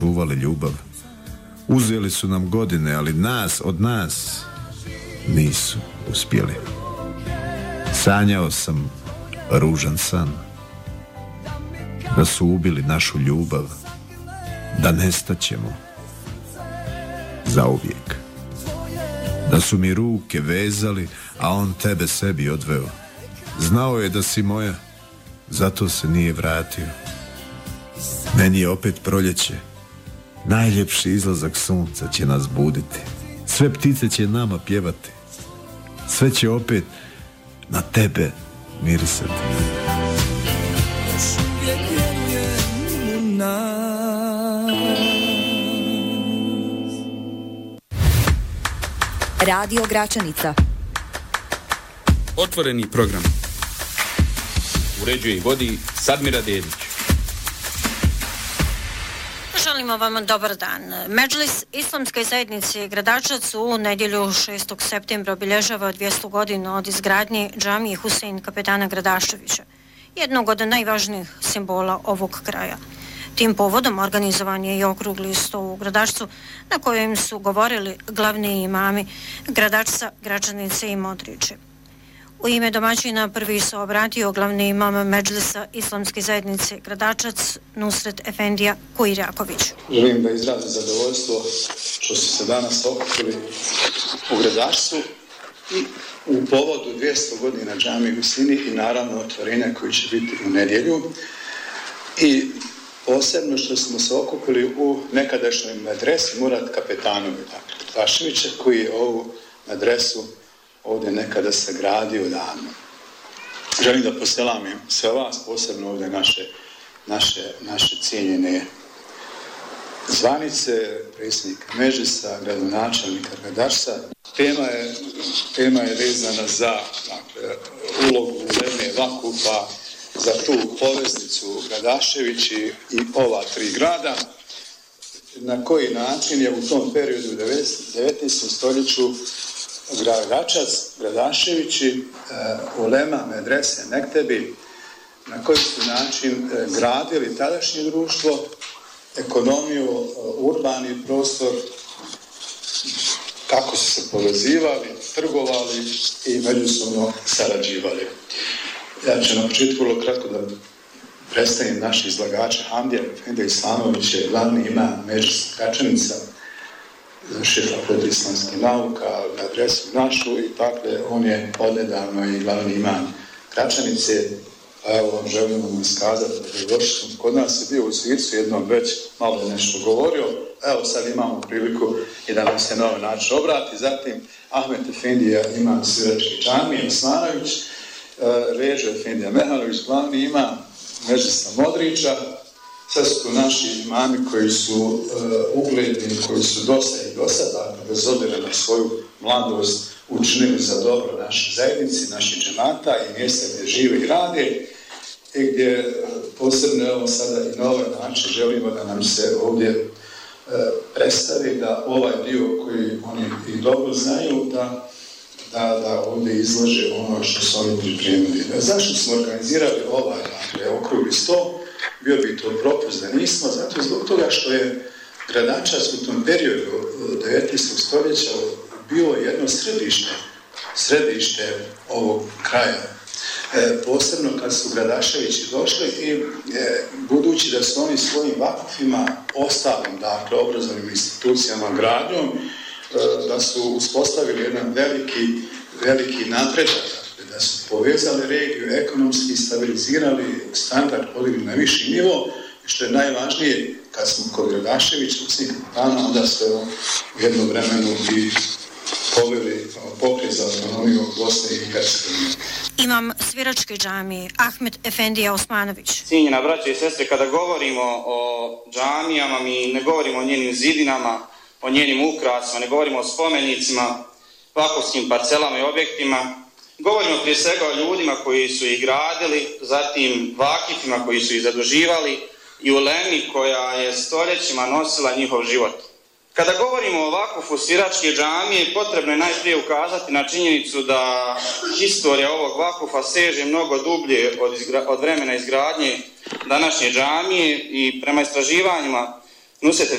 uvali ljubav. Uzeli su nam godine, ali od nas nisu uspjeli. Sanjao sam ružan san, da su ubili našu ljubav, da nestaćemo zauvijek. Da su mi ruke vezali, a on tebe sebi odveo. Znao je da si moja, zato se nije vratio. Meni je opet proljeće. Najljepši izlazak sunca će nas buditi. Sve ptice će nama pjevati. Sve će opet na tebe mirisati. Radio Gračanica. Otvoreni program. Uređuje i vodi Sadmira Dedić. Želimo vam dobar dan. Medžlis Islamske zajednice Gradačac u nedjelju 6. septembra obilježava 200 godina od izgradnje džamije Husein kapetana Gradaševića, jednog od najvažnijih simbola ovog kraja. Tim povodom organizovan je i okrugli sto u Gradačcu na kojem su govorili glavni imami Gradačca, Gračanice i Modriče. U ime domaćina prvi se obratio glavni imam Medžlisa Islamske zajednice Gradačac Nusret Efendija Kujraković. Želim da izrazim zadovoljstvo što su se danas okupili u Gradačcu i u povodu 200 godina džamije Husini i naravno otvorenja koji će biti u nedjelju. I posebno što smo se okupili u nekadašnjoj medresi Murat Kapetanovi Gradaševića, koji je ovu medresu ovdje nekada se gradio davno. Želim da poselamim sve vas, posebno ovdje naše cijenjene zvanice, predsjednika Medžlisa, gradonačelnika Gradačca. Tema je vezana za ulogu uleme vakufa, za tu poveznicu Gradašević i ova tri grada, na koji način je u tom periodu u 19. stoljeću Gradačac, Gradaševići, ulema, medrese, mektebi, na koji su način gradili tadašnje društvo, ekonomiju, urbani prostor, kako su se povezivali, trgovali i međusobno sarađivali. Ja ću na početku vrlo kratko da predstavim naše izlagače. Hamdija Efendija Islamović je glavni imam Medžlisa Gračanica, šef fakulteta islamskih nauka, na adresu našu i dakle on je odnedavno i glavni imam Gračanice. A evo vam želim vam iskazati da je kod nas je bio u Svircu, jednom već malo nešto govorio. Evo sad imamo priliku i da nam se na ovaj način obrati. Zatim Ahmet Efendija imam Sviračke džamije Osmanović, Režo Efendija Mehanović, glavni imam Medžlisa Modrića. Sve su tu naši imami koji su ugledni, koji su dosta i do sada, bez obzira na svoju mladost, učinili za dobro naše zajednici, naših džemata i mjesta gdje žive i rade, i gdje posebno evo sada i na ovaj način želimo da nam se ovdje predstavi da ovaj dio koji oni i dobro znaju, da ovdje izlože ono što su oni pripremili. Zašto smo organizirali ovaj okrugli sto? Bio bi to propust da nismo, zato zbog toga što je Gradačac u tom periodu 19. stoljeća bio jedno središte ovog kraja. Posebno kad su Gradaševići došli i budući da su oni svojim vakufima, ostalim, dakle, obrazovnim institucijama, gradnjom, da su uspostavili jedan veliki napredak, da su povezali regiju, ekonomski stabilizirali standard, podigli na viši nivo, što je najvažnije, kad smo kod Gradaševića u svih dana, onda se u jednom vremenu i poveli pokret za autonomiju Bosne i Hercegovine. Imam Sviračke džamije Ahmet Efendija Osmanović. Cijenjena braće i sestre, kada govorimo o džamijama, mi ne govorimo o njenim zidinama, o njenim ukrasima, ne govorimo o spomenicima, vakufskim parcelama i objektima. Govorimo prije svega o ljudima koji su ih gradili, zatim vakifima koji su ih zaduživali i ulemi koja je stoljećima nosila njihov život. Kada govorimo o vakufu Sviračke džamije, potrebno je najprije ukazati na činjenicu da historija ovog vakufa seže mnogo dublje od vremena izgradnje današnje džamije i prema istraživanjima Nusreta